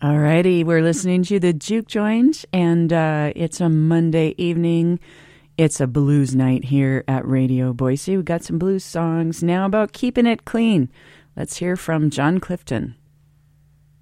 Alrighty, we're listening to the Juke Joint, and it's a Monday evening. It's a blues night here at Radio Boise. We've got some blues songs now about keeping it clean. Let's hear from John Clifton.